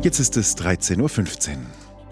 Jetzt ist es 13:15 Uhr.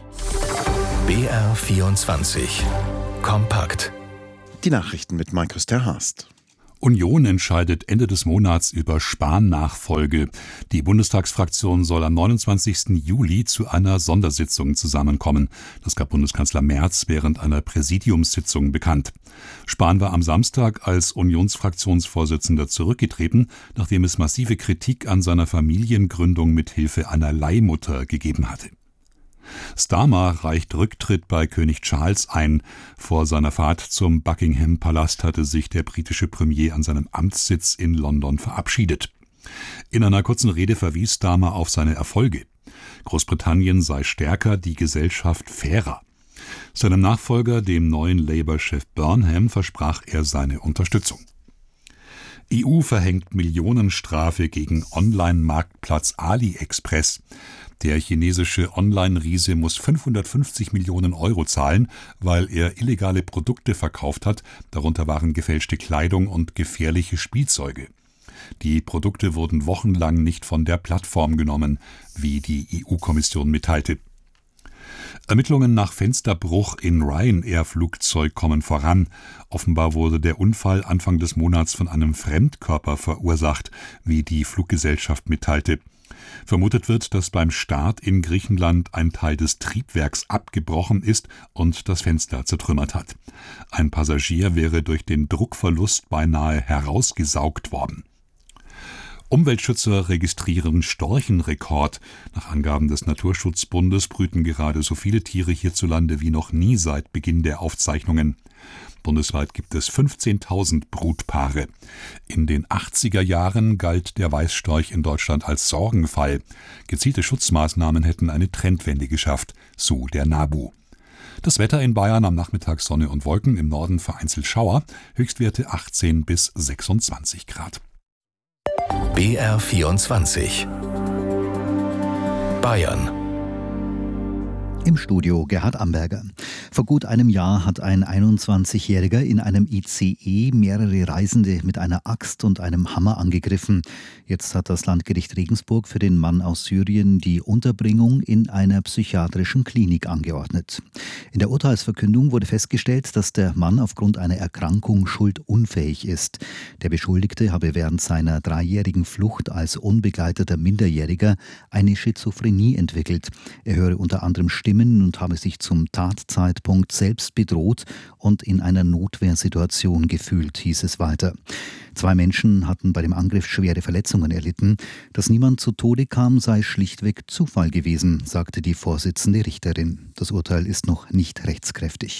BR24 Kompakt. Die Nachrichten mit Markus ter Haast. Union entscheidet Ende des Monats über Spahn-Nachfolge. Die Bundestagsfraktion soll am 29. Juli zu einer Sondersitzung zusammenkommen. Das gab Bundeskanzler Merz während einer Präsidiumssitzung bekannt. Spahn war am Samstag als Unionsfraktionsvorsitzender zurückgetreten, nachdem es massive Kritik an seiner Familiengründung mit Hilfe einer Leihmutter gegeben hatte. Starmer reicht Rücktritt bei König Charles ein. Vor seiner Fahrt zum Buckingham-Palast hatte sich der britische Premier an seinem Amtssitz in London verabschiedet. In einer kurzen Rede verwies Starmer auf seine Erfolge. Großbritannien sei stärker, die Gesellschaft fairer. Seinem Nachfolger, dem neuen Labour-Chef Burnham, versprach er seine Unterstützung. EU verhängt Millionenstrafe gegen Online-Marktplatz AliExpress. Der chinesische Online-Riese muss 550 Millionen Euro zahlen, weil er illegale Produkte verkauft hat, darunter waren gefälschte Kleidung und gefährliche Spielzeuge. Die Produkte wurden wochenlang nicht von der Plattform genommen, wie die EU-Kommission mitteilte. Ermittlungen nach Fensterbruch in Ryanair-Flugzeug kommen voran. Offenbar wurde der Unfall Anfang des Monats von einem Fremdkörper verursacht, wie die Fluggesellschaft mitteilte. Vermutet wird, dass beim Start in Griechenland ein Teil des Triebwerks abgebrochen ist und das Fenster zertrümmert hat. Ein Passagier wäre durch den Druckverlust beinahe herausgesaugt worden. Umweltschützer registrieren Storchenrekord. Nach Angaben des Naturschutzbundes brüten gerade so viele Tiere hierzulande wie noch nie seit Beginn der Aufzeichnungen. Bundesweit gibt es 15.000 Brutpaare. In den 80er Jahren galt der Weißstorch in Deutschland als Sorgenfall. Gezielte Schutzmaßnahmen hätten eine Trendwende geschafft, so der NABU. Das Wetter in Bayern: am Nachmittag Sonne und Wolken, im Norden vereinzelt Schauer, Höchstwerte 18 bis 26 Grad. BR24 Bayern. Im Studio Gerhard Amberger. Vor gut einem Jahr hat ein 21-Jähriger in einem ICE mehrere Reisende mit einer Axt und einem Hammer angegriffen. Jetzt hat das Landgericht Regensburg für den Mann aus Syrien die Unterbringung in einer psychiatrischen Klinik angeordnet. In der Urteilsverkündung wurde festgestellt, dass der Mann aufgrund einer Erkrankung schuldunfähig ist. Der Beschuldigte habe während seiner 3-jährigen Flucht als unbegleiteter Minderjähriger eine Schizophrenie entwickelt. Er höre unter anderem Stimmen und habe sich zum Tatzeitpunkt selbst bedroht und in einer Notwehrsituation gefühlt, hieß es weiter. 2 Menschen hatten bei dem Angriff schwere Verletzungen erlitten. Dass niemand zu Tode kam, sei schlichtweg Zufall gewesen, sagte die Vorsitzende Richterin. Das Urteil ist noch nicht rechtskräftig.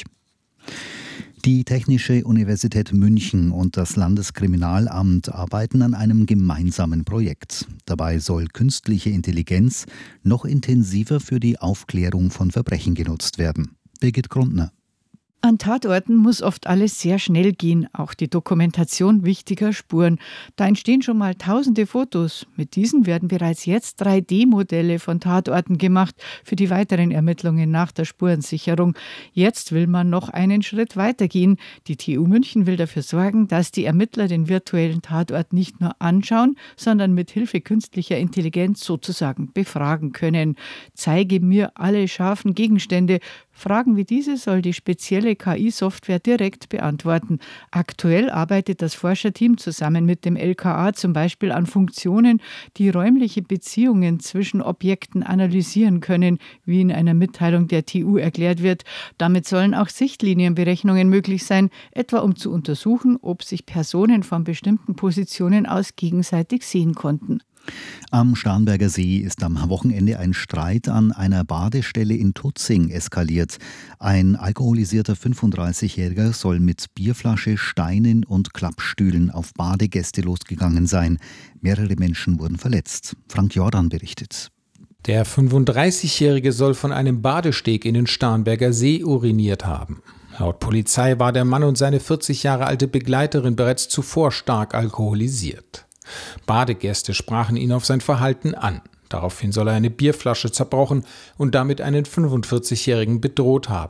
Die Technische Universität München und das Landeskriminalamt arbeiten an einem gemeinsamen Projekt. Dabei soll künstliche Intelligenz noch intensiver für die Aufklärung von Verbrechen genutzt werden. Birgit Grundner. An Tatorten muss oft alles sehr schnell gehen, auch die Dokumentation wichtiger Spuren. Da entstehen schon mal tausende Fotos. Mit diesen werden bereits jetzt 3D-Modelle von Tatorten gemacht für die weiteren Ermittlungen nach der Spurensicherung. Jetzt will man noch einen Schritt weitergehen. Die TU München will dafür sorgen, dass die Ermittler den virtuellen Tatort nicht nur anschauen, sondern mit Hilfe künstlicher Intelligenz sozusagen befragen können. Zeige mir alle scharfen Gegenstände. Fragen wie diese soll die spezielle KI-Software direkt beantworten. Aktuell arbeitet das Forscherteam zusammen mit dem LKA zum Beispiel an Funktionen, die räumliche Beziehungen zwischen Objekten analysieren können, wie in einer Mitteilung der TU erklärt wird. Damit sollen auch Sichtlinienberechnungen möglich sein, etwa um zu untersuchen, ob sich Personen von bestimmten Positionen aus gegenseitig sehen konnten. Am Starnberger See ist am Wochenende ein Streit an einer Badestelle in Tutzing eskaliert. Ein alkoholisierter 35-Jähriger soll mit Bierflasche, Steinen und Klappstühlen auf Badegäste losgegangen sein. Mehrere Menschen wurden verletzt. Frank Jordan berichtet. Der 35-Jährige soll von einem Badesteg in den Starnberger See uriniert haben. Laut Polizei war der Mann und seine 40 Jahre alte Begleiterin bereits zuvor stark alkoholisiert. Badegäste sprachen ihn auf sein Verhalten an. Daraufhin soll er eine Bierflasche zerbrochen und damit einen 45-Jährigen bedroht haben.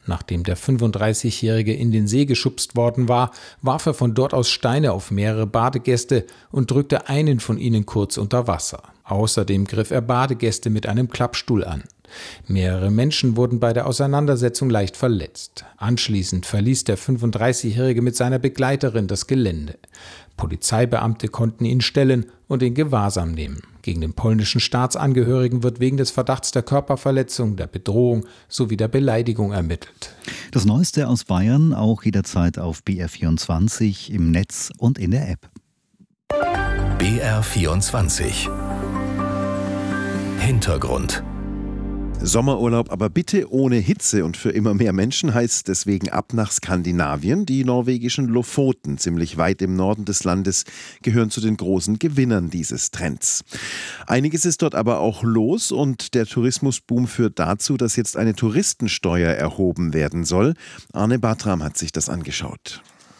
Nachdem der 35-Jährige in den See geschubst worden war, warf er von dort aus Steine auf mehrere Badegäste und drückte einen von ihnen kurz unter Wasser. Außerdem griff er Badegäste mit einem Klappstuhl an. Mehrere Menschen wurden bei der Auseinandersetzung leicht verletzt. Anschließend verließ der 35-Jährige mit seiner Begleiterin das Gelände. Polizeibeamte konnten ihn stellen und in Gewahrsam nehmen. Gegen den polnischen Staatsangehörigen wird wegen des Verdachts der Körperverletzung, der Bedrohung sowie der Beleidigung ermittelt. Das Neueste aus Bayern auch jederzeit auf BR24 im Netz und in der App. BR24 Hintergrund. Sommerurlaub, aber bitte ohne Hitze, und für immer mehr Menschen heißt deswegen ab nach Skandinavien. Die norwegischen Lofoten, ziemlich weit im Norden des Landes, gehören zu den großen Gewinnern dieses Trends. Einiges ist dort aber auch los, und der Tourismusboom führt dazu, dass jetzt eine Touristensteuer erhoben werden soll. Arne Bartram hat sich das angeschaut.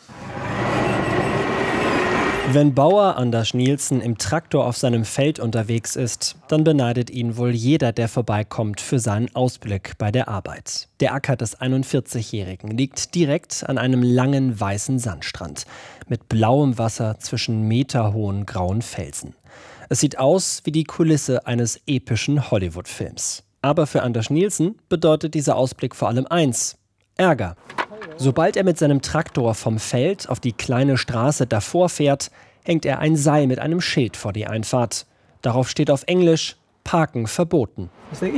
Wenn Bauer Anders Nielsen im Traktor auf seinem Feld unterwegs ist, dann beneidet ihn wohl jeder, der vorbeikommt, für seinen Ausblick bei der Arbeit. Der Acker des 41-Jährigen liegt direkt an einem langen weißen Sandstrand mit blauem Wasser zwischen meterhohen grauen Felsen. Es sieht aus wie die Kulisse eines epischen Hollywood-Films. Aber für Anders Nielsen bedeutet dieser Ausblick vor allem eins: Ärger. Sobald er mit seinem Traktor vom Feld auf die kleine Straße davor fährt, hängt er ein Seil mit einem Schild vor die Einfahrt. Darauf steht auf Englisch: Parken verboten.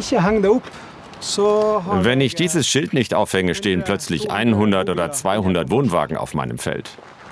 Wenn ich dieses Schild nicht aufhänge, stehen plötzlich 100 oder 200 Wohnwagen auf meinem Feld.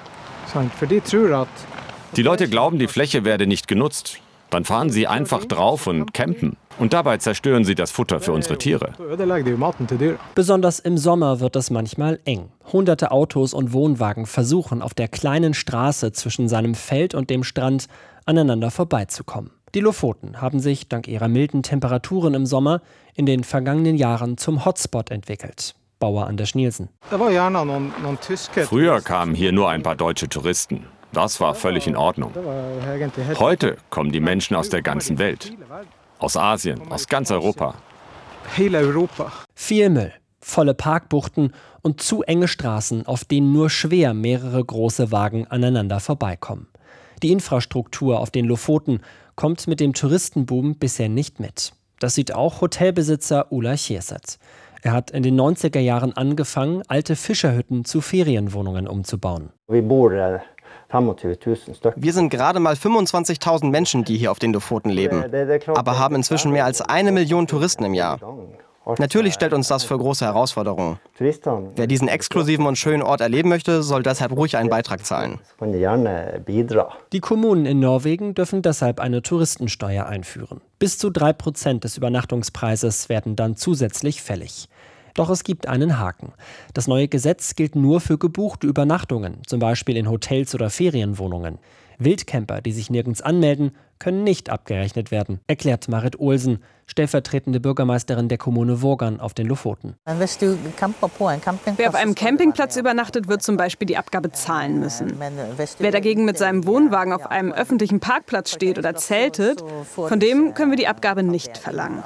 Die Leute glauben, die Fläche werde nicht genutzt. Dann fahren sie einfach drauf und campen. Und dabei zerstören sie das Futter für unsere Tiere. Besonders im Sommer wird es manchmal eng. Hunderte Autos und Wohnwagen versuchen, auf der kleinen Straße zwischen seinem Feld und dem Strand aneinander vorbeizukommen. Die Lofoten haben sich dank ihrer milden Temperaturen im Sommer in den vergangenen Jahren zum Hotspot entwickelt. Bauer Anders Nielsen. Früher kamen hier nur ein paar deutsche Touristen. Das war völlig in Ordnung. Heute kommen die Menschen aus der ganzen Welt. Aus Asien, aus ganz Europa. Viel Müll, volle Parkbuchten und zu enge Straßen, auf denen nur schwer mehrere große Wagen aneinander vorbeikommen. Die Infrastruktur auf den Lofoten kommt mit dem Touristenboom bisher nicht mit. Das sieht auch Hotelbesitzer Ulla Chieset. Er hat in den 90er Jahren angefangen, alte Fischerhütten zu Ferienwohnungen umzubauen. Wir sind gerade mal 25.000 Menschen, die hier auf den Lofoten leben, aber haben inzwischen mehr als 1 Million Touristen im Jahr. Natürlich stellt uns das für große Herausforderungen. Wer diesen exklusiven und schönen Ort erleben möchte, soll deshalb ruhig einen Beitrag zahlen. Die Kommunen in Norwegen dürfen deshalb eine Touristensteuer einführen. Bis zu 3% des Übernachtungspreises werden dann zusätzlich fällig. Doch es gibt einen Haken. Das neue Gesetz gilt nur für gebuchte Übernachtungen, zum Beispiel in Hotels oder Ferienwohnungen. Wildcamper, die sich nirgends anmelden, können nicht abgerechnet werden, erklärt Marit Olsen, stellvertretende Bürgermeisterin der Kommune Vågan auf den Lofoten. Wer auf einem Campingplatz übernachtet, wird zum Beispiel die Abgabe zahlen müssen. Wer dagegen mit seinem Wohnwagen auf einem öffentlichen Parkplatz steht oder zeltet, von dem können wir die Abgabe nicht verlangen.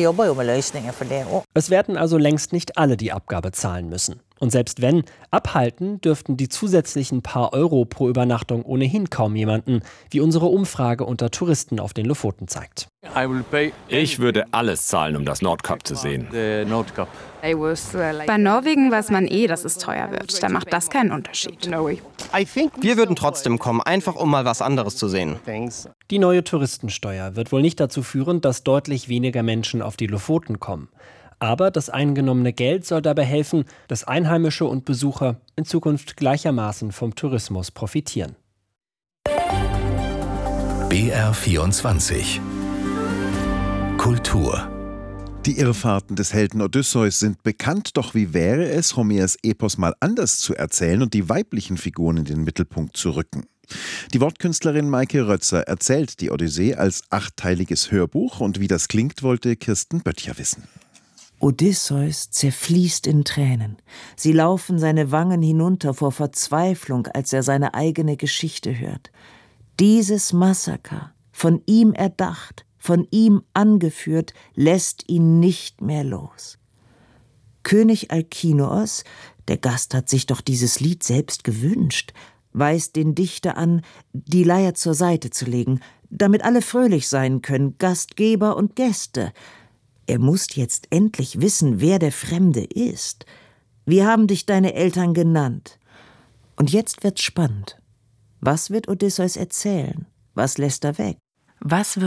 Es werden also längst nicht alle die Abgabe zahlen müssen. Und selbst wenn, abhalten dürften die zusätzlichen paar Euro pro Übernachtung ohnehin kaum jemanden, wie unsere Umfrage unter Touristen auf den Lofoten zeigt. Ich würde alles zahlen, um das Nordkap zu sehen. Bei Norwegen weiß man dass es teuer wird. Da macht das keinen Unterschied. Wir würden trotzdem kommen, einfach um mal was anderes zu sehen. Die neue Touristensteuer wird wohl nicht dazu führen, dass deutlich weniger Menschen auf die Lofoten kommen. Aber das eingenommene Geld soll dabei helfen, dass Einheimische und Besucher in Zukunft gleichermaßen vom Tourismus profitieren. BR24 Kultur. Die Irrfahrten des Helden Odysseus sind bekannt, doch wie wäre es, Homers Epos mal anders zu erzählen und die weiblichen Figuren in den Mittelpunkt zu rücken? Die Wortkünstlerin Maike Rötzer erzählt die Odyssee als 8-teiliges Hörbuch, und wie das klingt, wollte Kirsten Böttcher wissen. Odysseus zerfließt in Tränen. Sie laufen seine Wangen hinunter vor Verzweiflung, als er seine eigene Geschichte hört. Dieses Massaker, von ihm erdacht, von ihm angeführt, lässt ihn nicht mehr los. König Alkinoos, der Gast hat sich doch dieses Lied selbst gewünscht, weist den Dichter an, die Leier zur Seite zu legen, damit alle fröhlich sein können, Gastgeber und Gäste. Er muss jetzt endlich wissen, wer der Fremde ist. Wie haben dich deine Eltern genannt? Und jetzt wird's spannend. Was wird Odysseus erzählen? Was lässt er weg? Was